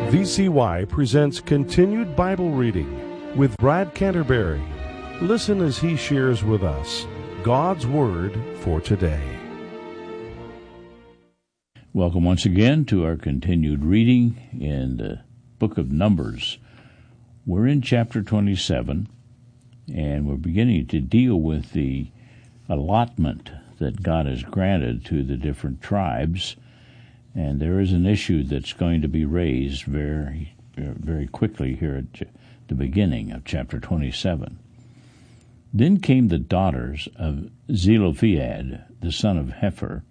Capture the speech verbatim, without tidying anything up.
V C Y presents Continued Bible Reading with Brad Canterbury. Listen as he shares with us God's Word for today. Welcome once again to our continued reading in the book of Numbers. We're in chapter twenty-seven, and we're beginning to deal with the allotment that God has granted to the different tribes. And there is an issue that's going to be raised very, very quickly here at the beginning of chapter twenty-seven. Then came the daughters of Zelophehad, the son of Hepher,